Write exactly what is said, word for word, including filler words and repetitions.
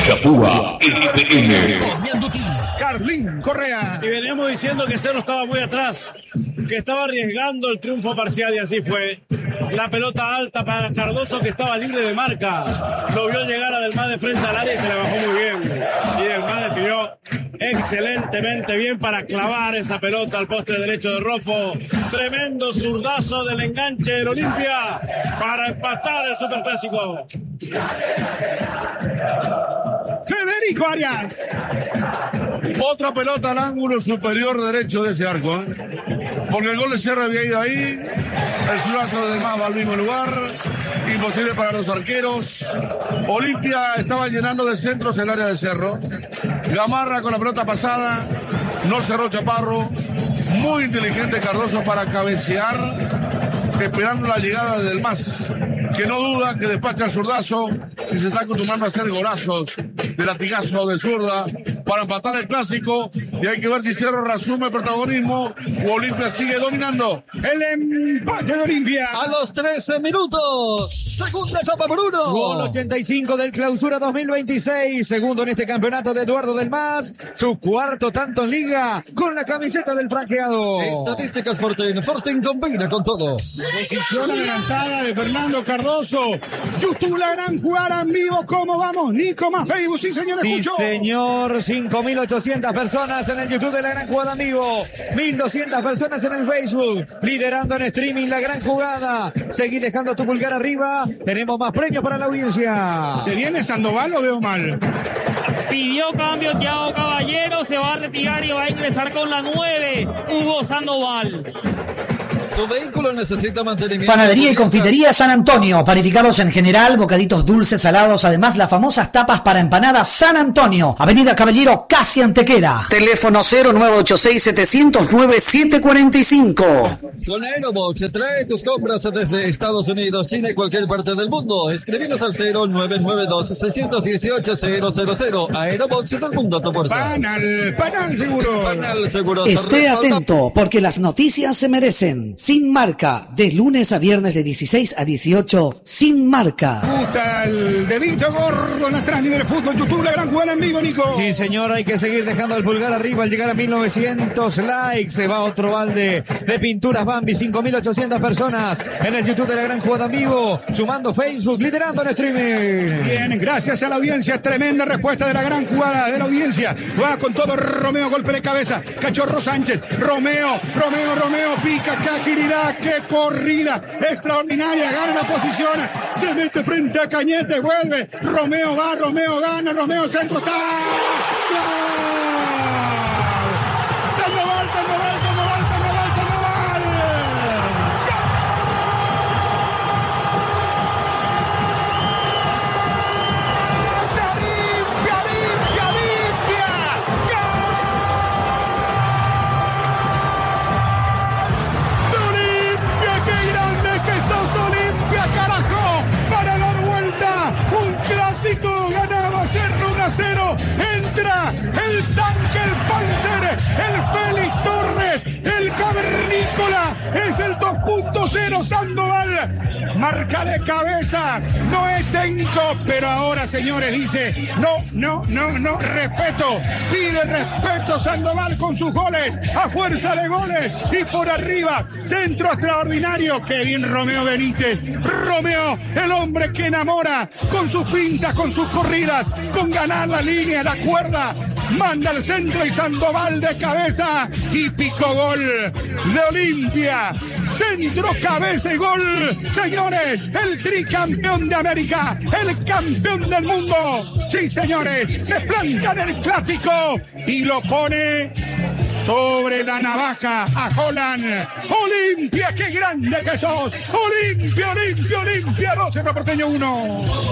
Capúa F M. Carlín Correa. Y veníamos diciendo que Cerro estaba muy atrás, que estaba arriesgando el triunfo parcial y así fue. La pelota alta para Cardoso, que estaba libre de marca. Lo vio llegar a Delmas de frente al área y se le bajó muy bien. Y Delmas definió excelentemente bien para clavar esa pelota al poste derecho de Rofo. Tremendo zurdazo del enganche del Olimpia para empatar el Superclásico. Federico Arias. Otra pelota al ángulo superior derecho de ese arco, ¿eh? Porque el gol de Cerro había ido ahí. El zurdazo de Delmas va al mismo lugar. Imposible para los arqueros. Olimpia estaba llenando de centros el área de Cerro. Gamarra con la pelota pasada. No cerró Chaparro. Muy inteligente Cardoso para cabecear, esperando la llegada de Delmas, que no duda que despacha el zurdazo, que se está acostumbrando a hacer golazos de latigazo de zurda para empatar el clásico. Y hay que ver si Cerro reasume el protagonismo o Olimpia sigue dominando. El empate de Olimpia. A los trece minutos. Segunda etapa por uno. Gol ochenta y cinco del Clausura dos mil veintiséis. Segundo en este campeonato de Eduardo Delmas. Su cuarto tanto en liga con la camiseta del franqueado. Estadísticas Fortín. Fortín combina con todo. Posición adelantada de Fernando Cardoso. YouTube, la gran jugada en vivo. ¿Cómo vamos, Nico? Más Facebook. Sí, señor. Sí, escuchó. señor. cinco mil ochocientas personas en el YouTube de La Gran Jugada en vivo. mil doscientas personas en el Facebook. Liderando en streaming La Gran Jugada. Seguí dejando tu pulgar arriba. Tenemos más premios para la audiencia. ¿Se viene Sandoval o veo mal? Pidió cambio Thiago Caballero, se va a retirar y va a ingresar con la nueve, Hugo Sandoval. Tu vehículo necesita mantenimiento. Panadería y confitería San Antonio. Panificados en general, bocaditos dulces, salados. Además, las famosas tapas para empanadas San Antonio. Avenida Caballero, casi Antequera. Teléfono cero nueve ocho seis, siete cero cero, nueve siete cuatro cinco. Con Aerobox, trae tus compras desde Estados Unidos, China y cualquier parte del mundo. Escribinos al cero nueve nueve dos, seis uno ocho, cero cero cero. Aerobox y todo el mundo a tu puerta. Panal, Panal Seguro. Panal Seguro. Esté atento, porque las noticias se merecen. Sin Marca, de lunes a viernes de dieciséis a dieciocho, Sin Marca. Gusta el dedito gordo en la transmisión del fútbol. YouTube, La Gran Jugada en vivo, Nico. Sí, señor, hay que seguir dejando el pulgar arriba al llegar a mil novecientos likes. Se va otro balde de pinturas Bambi. cinco mil ochocientas personas en el YouTube de La Gran Jugada en vivo. Sumando Facebook, liderando en streaming. Bien, gracias a la audiencia. Tremenda respuesta de La Gran Jugada de la audiencia. Va con todo Romeo, golpe de cabeza. Cachorro Sánchez. Romeo, Romeo, Romeo. Pica, qué agilidad, qué corrida extraordinaria. Gana la posición. Se mete frente a Cañete. Vuelve. Romeo va, Romeo gana. Romeo centro. ¡Está! Sandoval, Sandoval, Sandoval, Sandoval, Sandoval. ¡Gol! ¡Limpia, limpia, limpia! ¡Gol! ¡Olimpia, qué grande que sos, Olimpia, carajo! Para dar vuelta, un clásico, ganaba Cerro uno a cero. Entra el tanque, el Panzer, el Félix Torres, el Cavernícola, es el dos punto cero. Sandoval, marca de cabeza, no es técnico, pero ahora, señores, dice, no, no, no, no, respeto, pide respeto Sandoval con sus goles, a fuerza de goles, y por arriba, centro extraordinario, qué bien Romeo Benítez, Romeo, el hombre que enamora, con sus fintas, con sus corridas, con ganar la línea, la cuerda, manda el centro y Sandoval de cabeza, típico gol de Olimpia, centro, cabeza y gol, señores, el tricampeón de América, el campeón del mundo, sí señores, se planta en el clásico y lo pone sobre la navaja a Holland. Olimpia, qué grande que sos, Olimpia, Olimpia, Olimpia, doce Porteño uno.